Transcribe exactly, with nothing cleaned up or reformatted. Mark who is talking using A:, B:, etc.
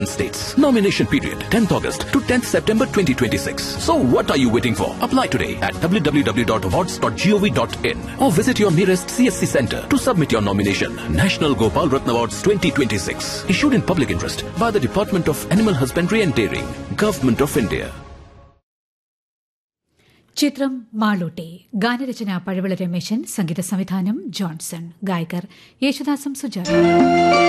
A: States. Nomination period tenth August to tenth September twenty twenty-six. So what are you waiting for? Apply today at w w w dot awards dot gov dot in or visit your nearest C S C center to submit your nomination. National Gopal Ratna Awards twenty twenty-six. Issued in public interest by the Department of Animal Husbandry and Dairying, Government of India.
B: ചിത്രം മാളൂട്ടി. ഗാനരചന പഴവിള രമേശൻ, സംഗീത സംവിധാനം Johnson. ഗായകർ യേശുദാസും സുജാത.